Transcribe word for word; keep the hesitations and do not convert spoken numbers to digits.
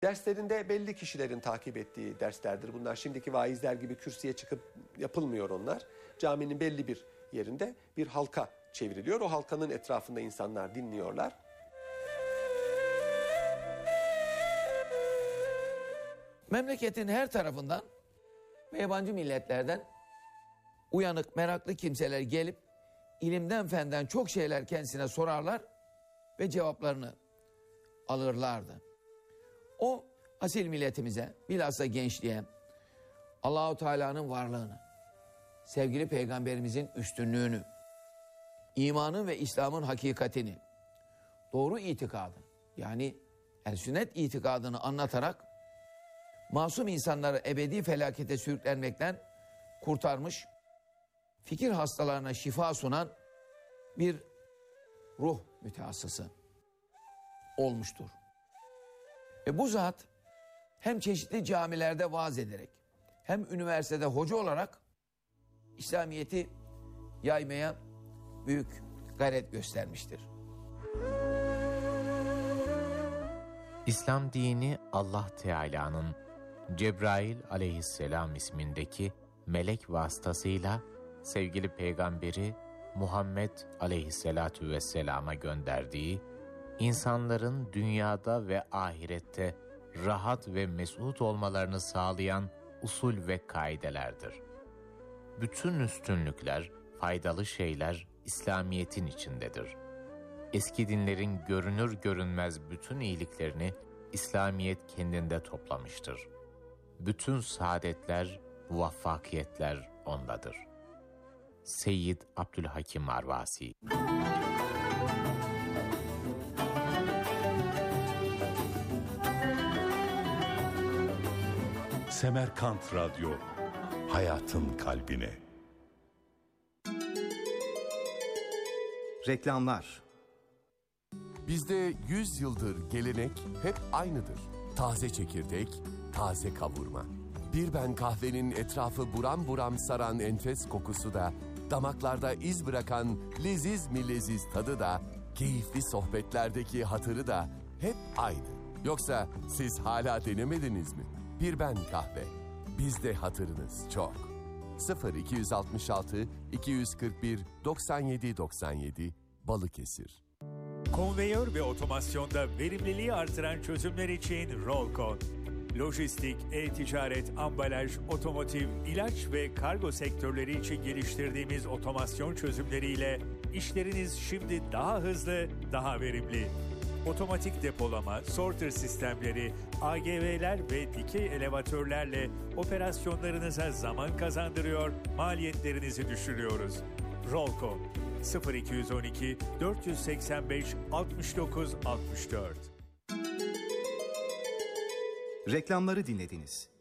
Derslerinde belli kişilerin takip ettiği derslerdir bunlar. Şimdiki vaizler gibi kürsüye çıkıp yapılmıyor onlar. Caminin belli bir yerinde bir halka çevriliyor. O halkanın etrafında insanlar dinliyorlar. Memleketin her tarafından ve yabancı milletlerden uyanık, meraklı kimseler gelip ilimden fenden çok şeyler kendisine sorarlar ve cevaplarını alırlardı. O asil milletimize, bilhassa gençliğe Allahu Teala'nın varlığını, sevgili peygamberimizin üstünlüğünü, imanın ve İslam'ın hakikatini, doğru itikadı yani el sünnet itikadını anlatarak masum insanları ebedi felakete sürüklenmekten kurtarmış, fikir hastalarına şifa sunan bir ruh mütehassısı olmuştur. Ve bu zat hem çeşitli camilerde vaaz ederek hem üniversitede hoca olarak İslamiyet'i yaymaya büyük gayret göstermiştir. İslam dini Allah Teala'nın Cebrail aleyhisselam ismindeki melek vasıtasıyla sevgili peygamberi Muhammed aleyhisselatu vesselama gönderdiği, insanların dünyada ve ahirette rahat ve mesut olmalarını sağlayan usul ve kaidelerdir. Bütün üstünlükler, faydalı şeyler İslamiyet'in içindedir. Eski dinlerin görünür görünmez bütün iyiliklerini İslamiyet kendinde toplamıştır. Bütün saadetler, muvaffakiyetler ondadır. Seyyid Abdülhakim Arvasi. Semerkant Radyo, hayatın kalbine. Reklamlar. Bizde yüz yıldır gelenek hep aynıdır. Taze çekirdek, taze kavurma. Bir ben kahvenin etrafı buram buram saran enfes kokusu da, damaklarda iz bırakan leziz mi leziz tadı da, keyifli sohbetlerdeki hatırı da hep aynı. Yoksa siz hala denemediniz mi? Bir ben kahve. Bizde hatırınız çok. sıfır iki altı altı iki kırk bir doksan yedi doksan yedi Balıkesir. Konveyör ve otomasyonda verimliliği artıran çözümler için Rollcon. Lojistik, e-ticaret, ambalaj, otomotiv, ilaç ve kargo sektörleri için geliştirdiğimiz otomasyon çözümleriyle işleriniz şimdi daha hızlı, daha verimli. Otomatik depolama, sorter sistemleri, A G V'ler ve dikey elevatörlerle operasyonlarınıza zaman kazandırıyor, maliyetlerinizi düşürüyoruz. Rollcon sıfır iki on iki dört seksen beş altmış dokuz altmış dört. Reklamları dinlediniz.